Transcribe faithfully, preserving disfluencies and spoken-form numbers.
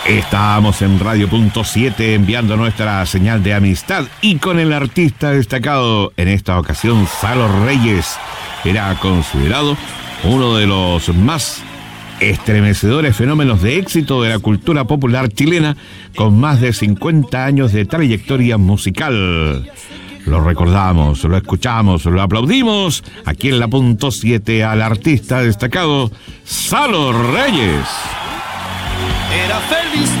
Estamos en Radio Punto siete enviando nuestra señal de amistad y con el artista destacado en esta ocasión, Salo Reyes. Era considerado uno de los más estremecedores fenómenos de éxito de la cultura popular chilena, con más de cincuenta años de trayectoria musical. Lo recordamos, lo escuchamos, lo aplaudimos aquí en la Punto siete al artista destacado, Salo Reyes. Era feliz